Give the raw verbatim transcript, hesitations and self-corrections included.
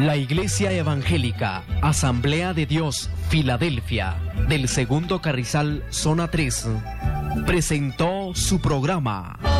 La Iglesia Evangélica Asamblea de Dios Filadelfia del Segundo Carrizal Zona tres presentó su programa